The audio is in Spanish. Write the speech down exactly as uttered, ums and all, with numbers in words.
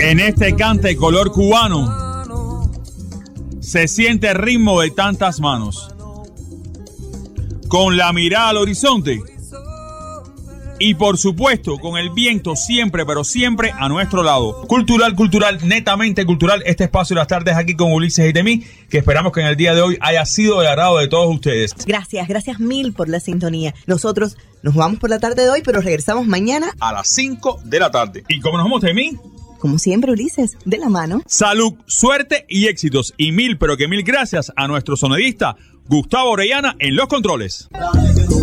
En este cante color cubano se siente el ritmo de tantas manos, con la mirada al horizonte y por supuesto con el viento siempre, pero siempre a nuestro lado. Cultural, cultural, netamente cultural, este espacio de las tardes aquí con Ulises y Temí, que esperamos que en el día de hoy haya sido del agrado de todos ustedes. Gracias, gracias mil por la sintonía. Nosotros nos vamos por la tarde de hoy, pero regresamos mañana a las cinco de la tarde. ¿Y cómo nos vamos, Temí? Como siempre, Ulises, de la mano. Salud, suerte y éxitos. Y mil, pero que mil gracias a nuestro sonidista Gustavo Orellana en los controles.